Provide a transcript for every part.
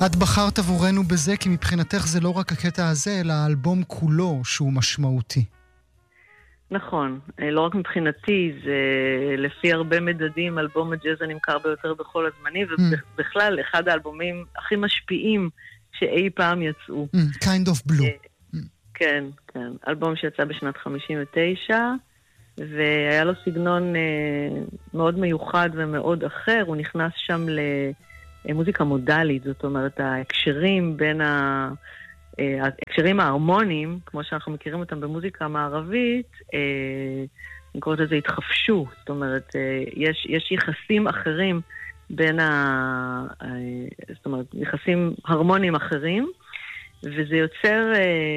את בחרת עבורנו בזה, כי מבחינתך זה לא רק הקטע הזה, אלא האלבום כולו שהוא משמעותי. נכון, לא רק מבחינתי, זה לפי הרבה מדדים, אלבום הג'אז הנמכר ביותר בכל הזמנים, ובכלל אחד האלבומים הכי משפיעים שאי פעם יצאו. Kind of Blue. כן, כן. אלבום שיצא בשנת 59, והיה לו סגנון מאוד מיוחד ומאוד אחר. הוא נכנס שם למוזיקה מודלית, זאת אומרת, ההקשרים בין ההקשרים ההרמוניים, כמו שאנחנו מכירים אותם במוזיקה המערבית, אני קוראת לזה התחפשו. זאת אומרת, יש יחסים אחרים בין זאת אומרת, יחסים הרמוניים אחרים, וזה יוצר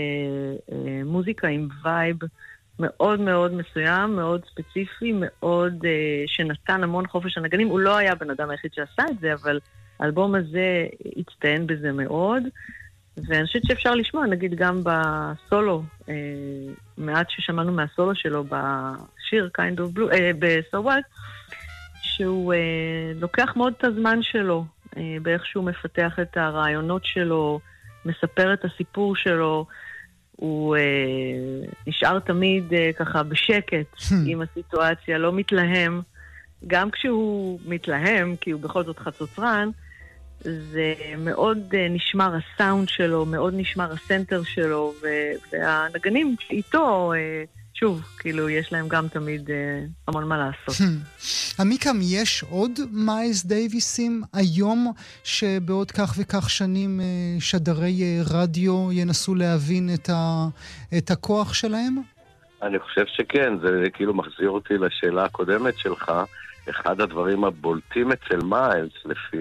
מוזיקה עם וייב מאוד מאוד מסוים, מאוד ספציפי, מאוד שנתן המון חופש הנגנים. הוא לא היה בן אדם היחיד שעשה את זה, אבל האלבום הזה הצטיין בזה מאוד, ואני חושבת שאפשר לשמוע, נגיד גם בסולו, מעט ששמענו מהסולו שלו בשיר Kind of Blue, ב-So What, שהוא לוקח מאוד את הזמן שלו, באיך שהוא מפתח את הרעיונות שלו, מספר את הסיפור שלו, הוא נשאר תמיד ככה בשקט עם הסיטואציה, לא מתלהם. גם כשהוא מתלהם, כי הוא בכל זאת חצוצרן, זה מאוד נשמר הסאונד שלו, מאוד נשמר הסנטר שלו, והנגנים איתו, שוב, כאילו יש להם גם תמיד המון מה לעשות. עמיקם, יש עוד מיילס דייוויסים היום שבעוד כך וכך שנים שדרי רדיו ינסו להבין את הכוח שלהם? אני חושב שכן, זה כאילו מחזיר אותי לשאלה הקודמת שלך. אחד הדברים הבולטים אצל מיילס, לפי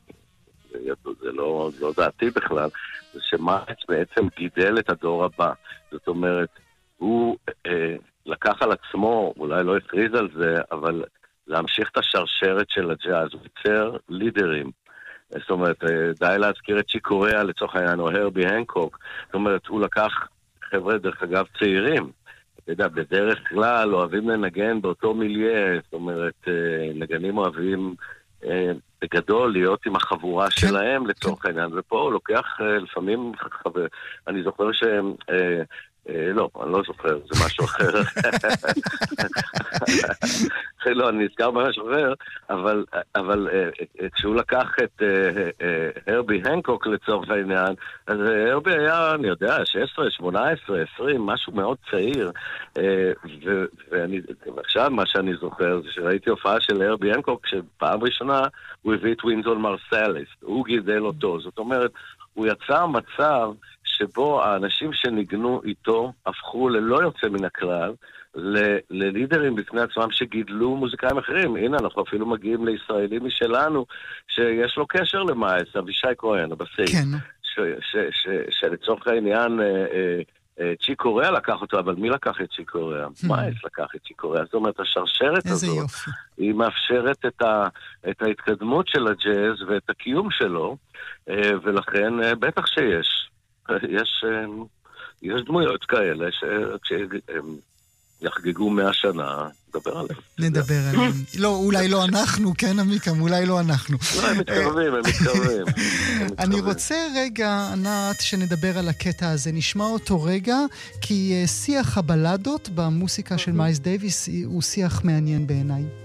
זה לא דעתי בכלל, זה שמיילס בעצם גידל את הדור הבא. זאת אומרת, הוא לקח על עצמו, אולי לא הכריז על זה, אבל להמשיך את השרשרת של הג'אז, הוא ייצר לידרים. זאת אומרת, די להזכיר את צ'יק קוריאה לצורך העניין, או הרבי הנקוק. זאת אומרת, הוא לקח חבר'ה, דרך אגב, צעירים. אתה יודע, בדרך כלל אוהבים לנגן באותו מיליה, זאת אומרת, נגנים אוהבים בגדול להיות עם החבורה שלהם לצורך העניין, ופה הוא לוקח לפעמים חבר, אני זוכר שהם לא, אני לא זוכר, זה משהו אחר. לא, אני נזכר במשהו אחר, אבל כשהוא לקח את הרבי הנקוק לצורך העניין, אז הרבי היה, אני יודע, 16, 18, 20, משהו מאוד צעיר, ועכשיו מה שאני זוכר זה שראיתי הופעה של הרבי הנקוק, שפעם ראשונה הוא הביא את ווינזון מרסליס, הוא גידל אותו, זאת אומרת, הוא יצר מצב שבו האנשים שניגנו איתו הפכו ללא יוצא מן הכלל ללידרים בפני עצמם שגידלו מוזיקאים אחרים. הנה, אנחנו אפילו מגיעים לישראלים משלנו שיש לו קשר למיילס, אבישי כהן, הבסיס, כן. שלצורך העניין צ'יק קוריאה לקח אותו, אבל מי לקח את צ'יק קוריאה? מיילס לקח את צ'יק קוריאה. זאת אומרת, השרשרת הזאת, היא מאפשרת את ההתקדמות של הג'אז ואת הקיום שלו, ולכן בטח שיש. יש דמויות כאלה שיחגגו 100 שנה, נדבר עליהם. לא, אולי לא אנחנו, כן עמיקם, אולי לא אנחנו. לא, הם מתקרבים. אני רוצה רגע, ענת, שנדבר על הקטע הזה. נשמע אותו רגע, כי שיח הבלדות במוסיקה של מיילס דייוויס הוא שיח מעניין בעיניי.